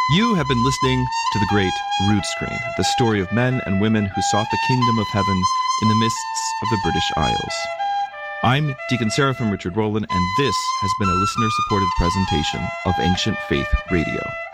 You have been listening to The Great Rood Screen, the story of men and women who sought the kingdom of heaven in the mists of the British Isles. I'm Deacon Seraphim Richard Rowland, and this has been a listener-supported presentation of Ancient Faith Radio.